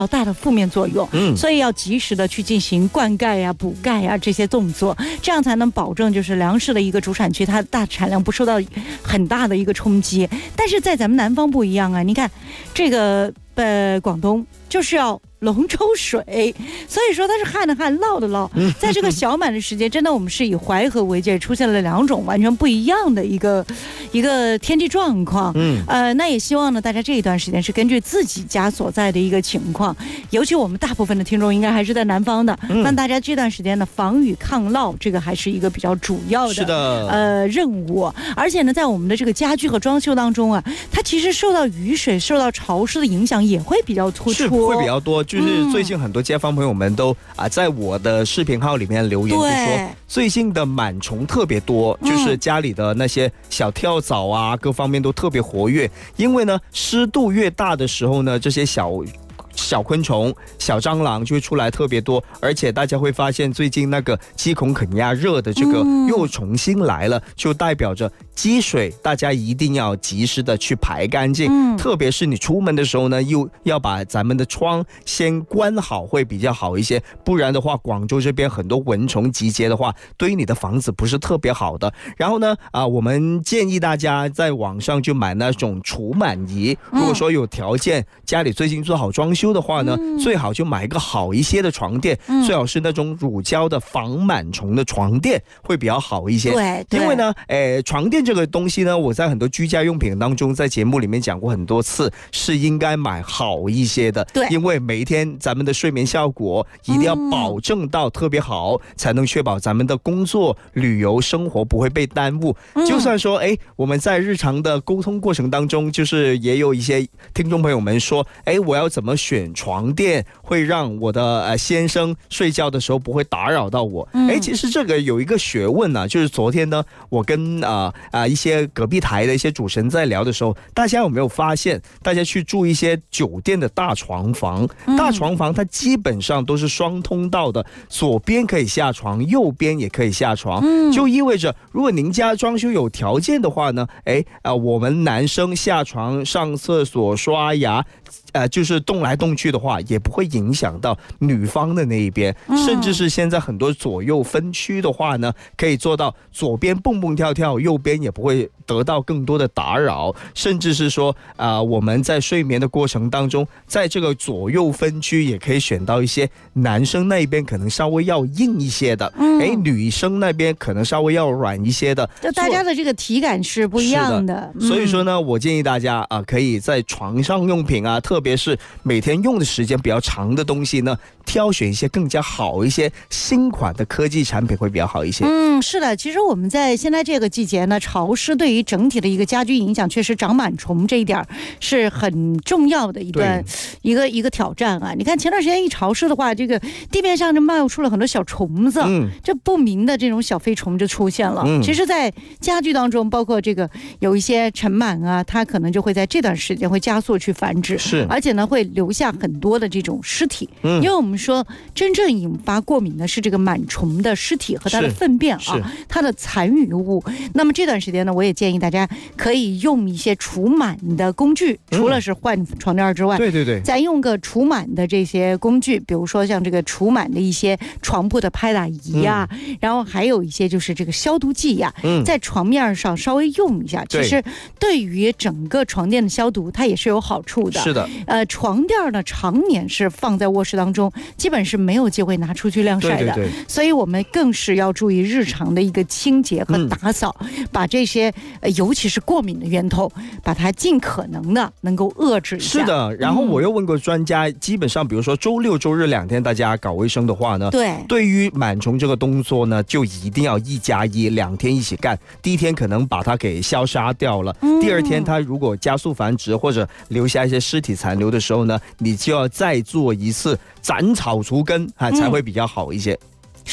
大的负面作用，所以要及时的去进行灌溉呀、补钙呀这些动作，这样才能保证就是粮食的一个主产区，它大产量不受到很大的一个冲击。但是在咱们南方不一样啊，你看这个广东就是要龙舟水，所以说它是旱的旱，涝的涝。在这个小满的时间，真的我们是以淮河为界，出现了2种完全不一样的一个天气状况。那也希望呢，大家这一段时间是根据自己家所在的一个情况，尤其我们大部分的听众应该还是在南方的，那大家这段时间呢，防雨抗涝，这个还是一个比较主要的任务。而且呢，在我们的这个家居和装修当中啊，它其实受到雨水、受到潮湿的影响也会比较突出， 是会比较多。就是最近很多街坊朋友们都在我的视频号里面留言，就说最近的螨虫特别多，就是家里的那些小跳蚤啊，各方面都特别活跃。因为呢，湿度越大的时候呢，这些小昆虫、小蟑螂就会出来特别多，而且大家会发现最近那个鸡孔肯亚热的这个又重新来了，就代表着积水大家一定要及时的去排干净，特别是你出门的时候呢，又要把咱们的窗先关好会比较好一些，不然的话广州这边很多蚊虫集结的话，对于你的房子不是特别好的。然后呢我们建议大家在网上就买那种除螨仪，如果说有条件家里最近做好装修的话呢，最好就买一个好一些的床垫，最好是那种乳胶的防螨虫的床垫会比较好一些。对，因为呢床垫这个东西呢，我在很多居家用品当中在节目里面讲过很多次，是应该买好一些的。对，因为每一天咱们的睡眠效果一定要保证到特别好，才能确保咱们的工作、旅游、生活不会被耽误。就算说我们在日常的沟通过程当中，就是也有一些听众朋友们说我要怎么选床垫会让我的先生睡觉的时候不会打扰到我。其实这个有一个学问啊，就是昨天呢我跟一些隔壁台的一些主持人在聊的时候，大家有没有发现，大家去住一些酒店的大床房，它基本上都是双通道的，左边可以下床，右边也可以下床，就意味着如果您家装修有条件的话呢，我们男生下床上厕所刷牙就是动来动去的话，也不会影响到女方的那一边，甚至是现在很多左右分区的话呢，可以做到左边蹦蹦跳跳，右边也不会得到更多的打扰，甚至是说我们在睡眠的过程当中，在这个左右分区也可以选到一些男生那边可能稍微要硬一些的，女生那边可能稍微要软一些的， 就大家的这个体感是不一样的。 所以说呢，我建议大家可以在床上用品特别是每天用的时间比较长的东西呢，挑选一些更加好一些新款的科技产品会比较好一些。 是的，其实我们在现在这个季节呢，潮湿对于整体的一个家居影响，确实长螨虫这一点是很重要的一个挑战啊。你看前段时间一潮湿的话，这个地面上就冒出了很多小虫子，这不明的这种小飞虫就出现了。其实在家居当中，包括这个有一些尘螨啊，它可能就会在这段时间会加速去繁殖，而且呢会留下很多的这种尸体。因为我们说真正引发过敏的是这个螨虫的尸体和它的粪便它的残余物。那么这段时间呢，我也建议大家可以用一些除螨的工具，除了是换床垫之外，再用个除螨的这些工具，比如说像这个除螨的一些床铺的拍打仪然后还有一些就是这个消毒剂在床面上稍微用一下，其实对于整个床垫的消毒它也是有好处的。是的，床垫呢常年是放在卧室当中，基本是没有机会拿出去晾晒的。所以我们更是要注意日常的一个清洁和打扫，把这些尤其是过敏的源头，把它尽可能的能够遏制一下。是的，然后我又问过专家，基本上比如说周六周日2天大家搞卫生的话呢，对于螨虫这个动作呢，就一定要1+1，2天一起干。第一天可能把它给消杀掉了，第二天它如果加速繁殖或者留下一些尸体残留的时候呢，你就要再做一次斩草除根才会比较好一些。 是的，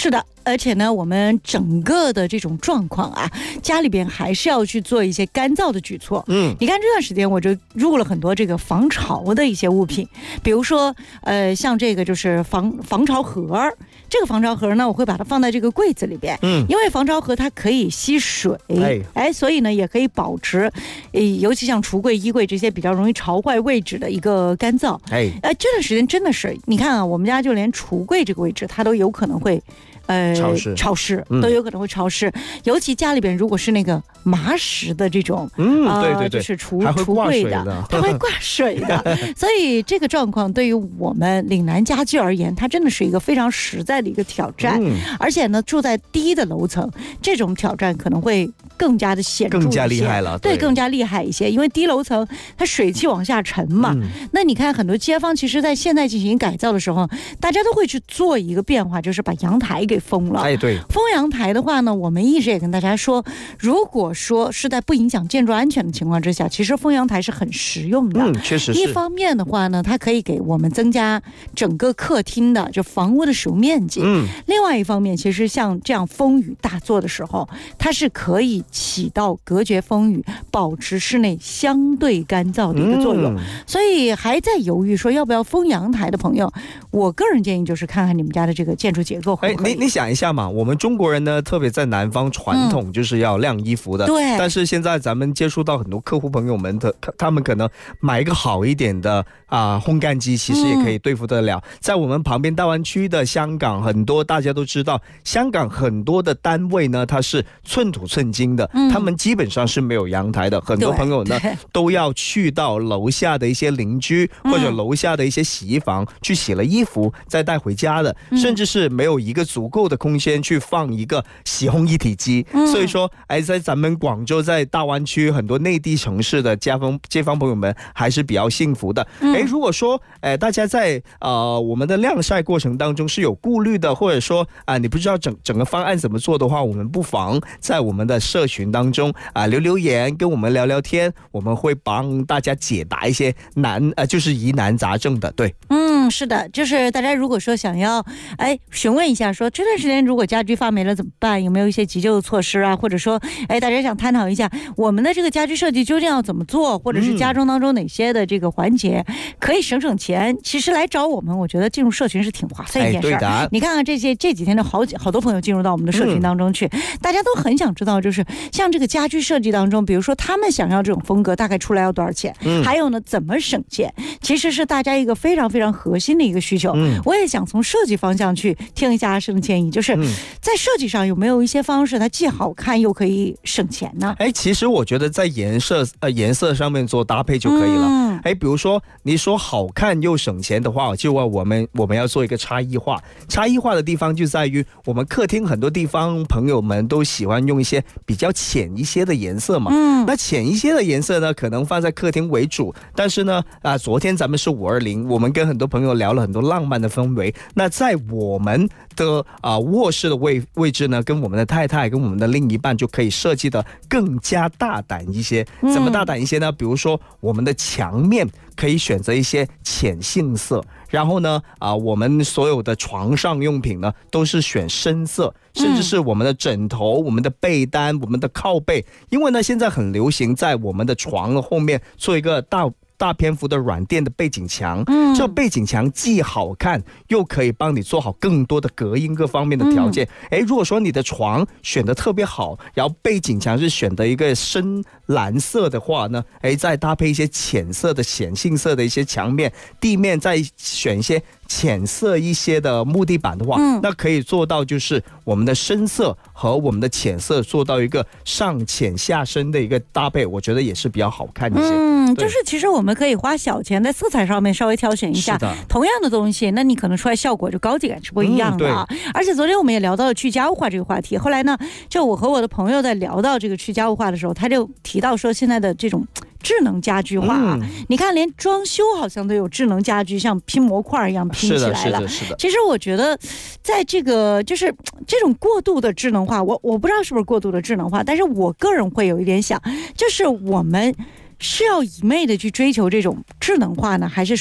而且呢，我们整个的这种状况啊，家里边还是要去做一些干燥的举措。你看这段时间我就入了很多这个防潮的一些物品，比如说像这个就是防潮盒。这个防潮盒呢，我会把它放在这个柜子里边，因为防潮盒它可以吸水，所以呢也可以保持，尤其像橱柜、衣柜这些比较容易潮坏位置的一个干燥。这段时间真的是，你看啊，我们家就连橱柜这个位置它都有可能会。潮湿都有可能会潮湿，尤其家里边如果是那个麻石的这种， 对， 就是橱柜的，它会挂水的，所以这个状况对于我们岭南家居而言，它真的是一个非常实在的一个挑战，而且呢，住在低的楼层，这种挑战可能会更加的显著一些， 更加厉害了， 对，更加厉害一些，因为低楼层它水汽往下沉嘛，那你看很多街坊其实在现在进行改造的时候，大家都会去做一个变化，就是把阳台给封了。 对， 封阳台的话呢，我们一直也跟大家说，如果说是在不影响建筑安全的情况之下，其实封阳台是很实用的。 确实是。 一方面的话呢，它可以给我们增加整个客厅的就房屋的使用面积。另外一方面，其实像这样风雨大作的时候，它是可以起到隔绝风雨、保持室内相对干燥的一个作用。所以还在犹豫说要不要封阳台的朋友，我个人建议就是看看你们家的这个建筑结构可不可以。 你想一下嘛，我们中国人呢，特别在南方传统就是要晾衣服的， 对。 但是现在咱们接触到很多客户朋友们的，他们可能买一个好一点的烘干机，其实也可以对付得了。在我们旁边大湾区的香港，很多大家都知道，香港很多的单位呢，它是寸土寸金的，他们基本上是没有阳台的。很多朋友呢，都要去到楼下的一些邻居或者楼下的一些洗衣房去洗了衣服再带回家的，甚至是没有一个足够的空间去放一个洗烘一体机。所以说在咱们广州，在大湾区很多内地城市的街坊朋友们还是比较幸福的。如果说大家在我们的晾晒过程当中是有顾虑的，或者说你不知道整个方案怎么做的话，我们不妨在我们的社群当中留言跟我们聊聊天，我们会帮大家解答一些就是疑难杂症的。对， 是的，就是大家如果说想要询问一下说这段时间如果家居发霉了怎么办，有没有一些急救的措施啊，或者说大家想探讨一下我们的这个家居设计究竟要怎么做，或者是家中当中哪些的这个环节可以省钱，其实来找我们，我觉得进入社群是挺划算一件事。你看看这几天的好多朋友进入到我们的社群当中去，大家都很想知道，就是像这个家居设计当中，比如说他们想要这种风格大概出来要多少钱，还有呢怎么省钱，其实是大家一个非常非常核心的一个需求。我也想从设计方向去听一下阿生的建议，就是在设计上有没有一些方式它既好看又可以省钱呢？ 其实我觉得在颜色上面做搭配就可以了。比如说你说好看又省钱的话，就我们要做一个差异化的地方就在于我们客厅很多地方朋友们都喜欢用一些比较浅一些的颜色嘛。那浅一些的颜色呢，可能放在客厅为主，但是呢昨天咱们是520，我们跟很多朋友聊了很多浪漫的氛围。那在我们的卧室的位置呢，跟我们的太太跟我们的另一半就可以设计的更加大胆一些。怎么大胆一些呢？比如说我们的墙面可以选择一些浅杏色，然后呢我们所有的床上用品呢都是选深色，甚至是我们的枕头、我们的被单、我们的靠背，因为呢现在很流行在我们的床后面做一个大篇幅的软垫的背景墙，这背景墙既好看又可以帮你做好更多的隔音各方面的条件。如果说你的床选得特别好，然后背景墙是选的一个深蓝色的话呢，再搭配一些浅色的显性色的一些墙面，地面再选一些浅色一些的木地板的话，那可以做到就是我们的深色和我们的浅色做到一个上浅下深的一个搭配，我觉得也是比较好看一些。 就是其实我们可以花小钱在色彩上面稍微挑选一下同样的东西，那你可能出来效果就高级感是不一样的而且昨天我们也聊到了去家务化这个话题，后来呢就我和我的朋友在聊到这个去家务化的时候，他就提到说现在的这种智能家居化你看连装修好像都有智能家居，像拼模块一样拼起来了。 是的。 其实我觉得在这个就是这种过度的智能化，我不知道是不是过度的智能化，但是我个人会有一点想，就是我们是要一昧的去追求这种智能化呢，还是说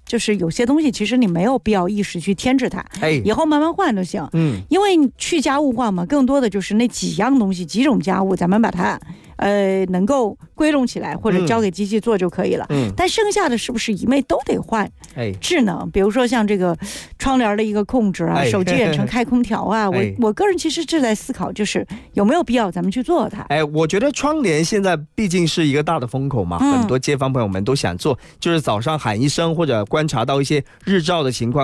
就是有些东西其实你没有必要一时去添置它，以后慢慢换就行。因为去家务化嘛，更多的就是那几样东西、几种家务，咱们把它能够归拢起来，或者交给机器做就可以了。但剩下的是不是一味都得换智能？比如说像这个窗帘的一个控制啊，手机远程开空调啊，我个人其实是在思考，就是有没有必要咱们去做它。 我觉得窗帘现在毕竟是一个大的风口嘛，很多街坊朋友们都想做，就是早上喊一声或者观察到一些日照的情况